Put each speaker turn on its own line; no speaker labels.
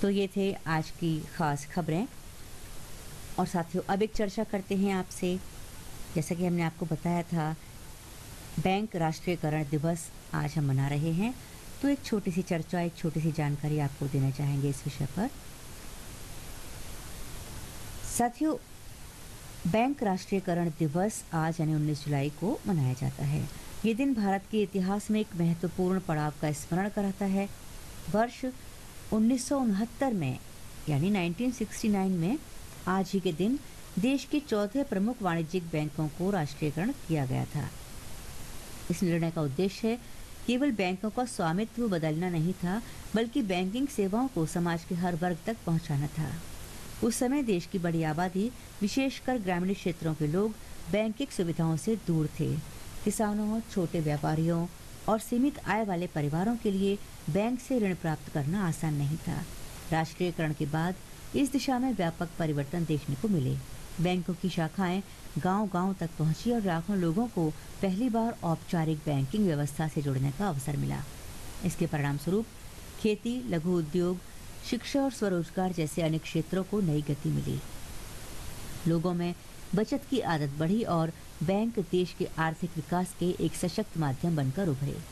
तो ये थे आज की ख़ास खबरें। और साथियों, अब एक चर्चा करते हैं आपसे। जैसा कि हमने आपको बताया था, बैंक राष्ट्रीयकरण दिवस आज हम मना रहे हैं, तो एक छोटी सी चर्चा, एक छोटी सी जानकारी आपको देना चाहेंगे इस विषय पर। साथियों, बैंक राष्ट्रीयकरण दिवस आज यानी 19 जुलाई को मनाया जाता है। ये दिन भारत के इतिहास में एक महत्वपूर्ण पड़ाव का स्मरण कराता है। वर्ष 1969 में यानी 1969 में आज ही के दिन देश के चौथे प्रमुख वाणिज्यिक बैंकों को राष्ट्रीयकरण किया गया था। इस निर्णय का उद्देश्य केवल बैंकों का स्वामित्व बदलना नहीं था, बल्कि बैंकिंग सेवाओं को समाज के हर वर्ग तक पहुंचाना था। उस समय देश की बड़ी आबादी, विशेषकर ग्रामीण क्षेत्रों के लोग बैंकिंग सुविधाओं से दूर थे। किसानों, छोटे व्यापारियों और सीमित आय वाले परिवारों के लिए बैंक से ऋण प्राप्त करना आसान नहीं था। राष्ट्रीयकरण के बाद इस दिशा में व्यापक परिवर्तन देखने को मिले। बैंकों की शाखाएं गांव-गांव तक पहुंची और लाखों लोगों को पहली बार औपचारिक बैंकिंग व्यवस्था से जुड़ने का अवसर मिला। इसके परिणाम स्वरूप खेती, लघु उद्योग, शिक्षा और स्वरोजगार जैसे अनेक क्षेत्रों को नई गति मिली। लोगों में बचत की आदत बढ़ी और बैंक देश के आर्थिक विकास के एक सशक्त माध्यम बनकर उभरे।